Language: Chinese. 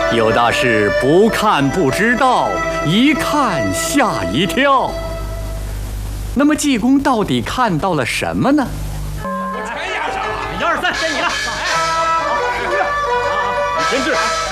有道是不看不知道，一看吓一跳。那么济公到底看到了什么呢？ 我全押上了，1、2、3，该你了。哎，好，你先治。